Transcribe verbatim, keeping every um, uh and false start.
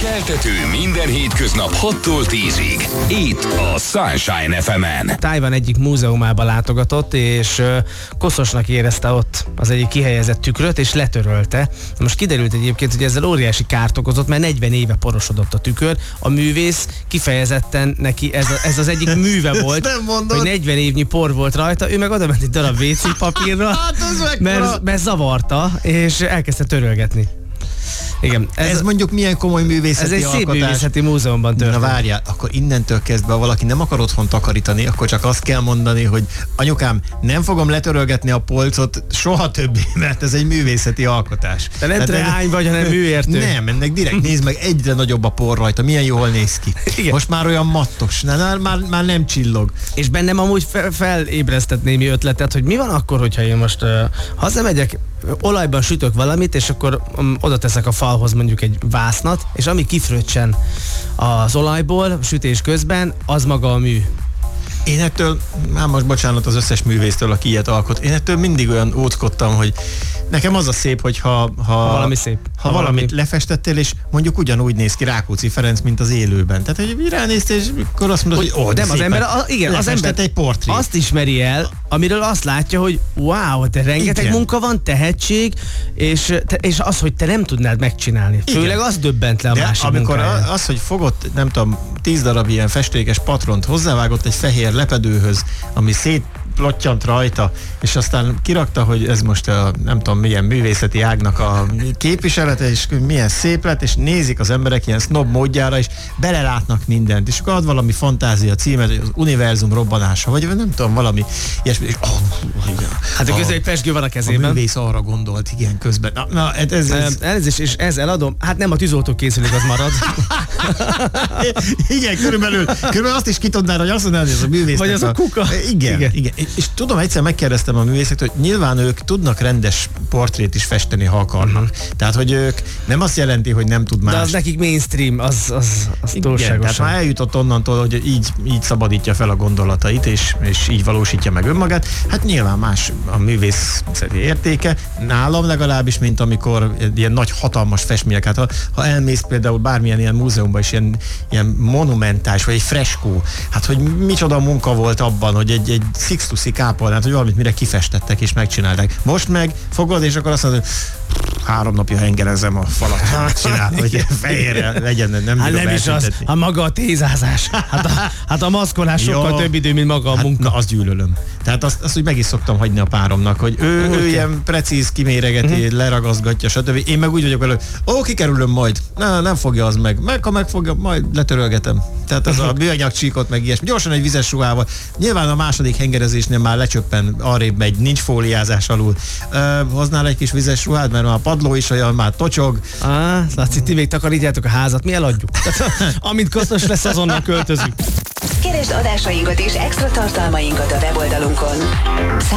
Keltető minden hétköznap hattól tízig. Itt a Sunshine ef emen. Tájvan egyik múzeumába látogatott, és uh, koszosnak érezte ott az egyik kihelyezett tükröt, és letörölte. Most kiderült egyébként, hogy ezzel óriási kárt okozott, mert negyven éve porosodott a tükör. A művész kifejezetten neki ez, a, ez az egyik műve volt, hogy negyven évnyi por volt rajta, ő meg oda ment egy darab vé cé papírra, hát mert, mert zavarta, és elkezdte törölgetni. Igen, ez, ez mondjuk milyen komoly művészeti ez egy alkotás. Szép művészeti múzeumban történt. Na várjál, akkor innentől kezdve, ha valaki nem akar otthon takarítani, akkor csak azt kell mondani, hogy anyukám, nem fogom letörölgetni a polcot soha többé, mert ez egy művészeti alkotás. Te nem treány vagy, hanem műértő. Nem, ennek direkt nézd meg, egyre nagyobb a por rajta, milyen jól néz ki. Igen. Most már olyan mattos, már, már, már nem csillog. És bennem amúgy fel, felébresztett némi ötletet, hogy mi van akkor, hogyha én most uh, hazamegyek, olajban sütök valamit, és akkor um, oda teszek a falhoz mondjuk egy vásznat, és ami kifröccsen az olajból sütés közben, az maga a mű. Én ettől, már most bocsánat az összes művésztől, aki ilyet alkot, én ettől mindig olyan óckodtam, hogy nekem az a szép, hogy ha, ha, ha valami szép. Ha, ha valamit valami... lefestettél, és mondjuk ugyanúgy néz ki Rákóczi Ferenc, mint az élőben. Tehát, hogy ránéztél, és akkor azt mondod, hogy, hogy nem, az ember, a, igen, az ember egy portrét. Azt ismeri el, amiről azt látja, hogy wow, te rengeteg igen. munka van, tehetség, és, te, és az, hogy te nem tudnád megcsinálni. Igen. Főleg az döbbent le a de másik amikor munkáján. az, hogy fogott, nem tudom, tíz darab ilyen festékes patront hozzávágott egy fehér lepedőhöz, ami szét plottyant rajta, és aztán kirakta, hogy ez most a nem tudom milyen művészeti ágnak a képviselete, és milyen szép lett, és nézik az emberek ilyen snob módjára, és belelátnak mindent, és akkor ad valami fantázia címet, az univerzum robbanása, vagy nem tudom, valami ilyesmi, és oh, hát a közben egy pezsgő van a kezében. A művész arra gondolt, igen, közben. Na, na ez, ez, ez... Elnézést, és ez eladom, hát nem a tűzoltó készülék, az marad. Igen, körülbelül, körülbelül azt is ki tudnál, hogy azt mondaná, hogy ez a művész. Vagy az a kuka. Igen, igen. igen. És tudom, egyszer megkérdeztem a művészektől, hogy nyilván ők tudnak rendes portrét is festeni, ha akarnak. Uh-huh. Tehát, hogy ők nem azt jelenti, hogy nem tud más. De az nekik mainstream, az, az, az túlságosan. Tehát már eljutott onnantól, hogy így, így szabadítja fel a gondolatait, és, és így valósítja meg önmagát. Hát nyilván más a művészeti értéke, nálam legalábbis, mint amikor ilyen nagy, hatalmas festmények. Hát ha, ha elmész például bármilyen ilyen múzeumban is ilyen, ilyen monumentális, vagy egy freskó, hát hogy micsoda munka volt abban, hogy egy, egy Sixtusi kápolnát, hogy valamit mire kifestettek és megcsinálták. Most meg fogod, és akkor azt mondod, hogy három napja hengerezem a falat, hát csinál, hogy fehérre legyen, nem hát nem is az, hát maga a tézázás. Hát a, hát a maszkolás sokkal több idő, mint maga a hát, munka. Na, azt gyűlölöm. Tehát azt, azt úgy meg is szoktam hagyni a páromnak, hogy ő, okay. ő ilyen precíz, kiméregeti, uh-huh. leragazgatja, stb. Én meg úgy vagyok vele, hogy ó, kikerülöm majd. Na, nem fogja az meg. Meg, ha megfogja, majd letörölgetem. Tehát az a műanyag csíkot, meg ilyesmi. Gyorsan egy vizes ruhával. Nyilván a második hengerezésnél már lecsöppen, arrébb megy, nincs fóliázás alul. Uh, hoznál egy kis vizes ruhát, mert már a padló is olyan, már tocsog. Ah, Laci, ti még takarítjátok a házat, mi eladjuk. Amint kosztos lesz, azonnal költözünk. Keresd adásainkat és extra tartalmainkat a weboldalunkon.